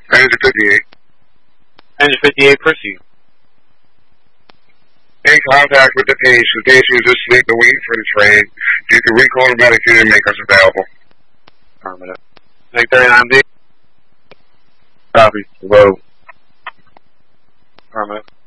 Engine 58. Engine 58, proceed. In contact with the patient. The patient is asleep and waiting for the train. If you can recall the medicator and make us available. Affirmative. Make 39D. Copy. Low. Affirmative.